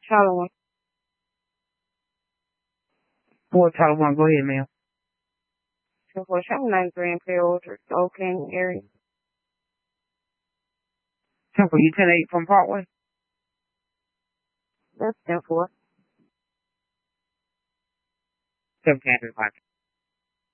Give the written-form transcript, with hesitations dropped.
Charlotte. Fort Charlotte, go ahead, ma'am. For some nice Greenfield or Spokane area. Temple, you 10-8 from Parkway? That's 10-4. 7 Kansas Park.